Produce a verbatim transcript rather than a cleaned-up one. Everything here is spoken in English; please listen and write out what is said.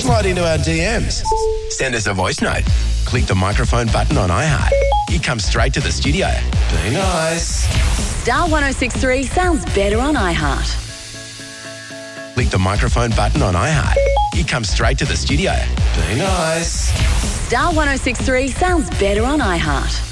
slide into our D Ms. Send us a voice note. Click the microphone button on iHeart. It comes straight to the studio. Be nice. Star one oh six three sounds better on iHeart. Click the microphone button on iHeart. It comes straight to the studio. Be nice. Star one oh six three sounds better on iHeart.